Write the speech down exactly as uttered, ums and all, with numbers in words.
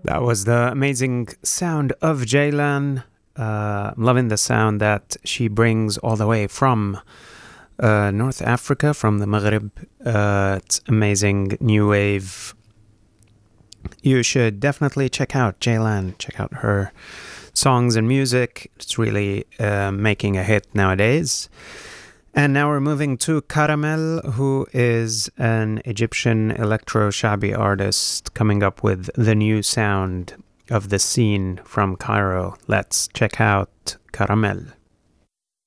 That was the amazing sound of Jaylan. Uh, I'm loving the sound that she brings all the way from uh, North Africa, from the Maghreb. Uh, it's amazing new wave. You should definitely check out Jaylan. Check out her songs and music. It's really uh, making a hit nowadays. And now we're moving to Caramel, who is an Egyptian electro-shabi artist coming up with the new sound of the scene from Cairo. Let's check out Caramel.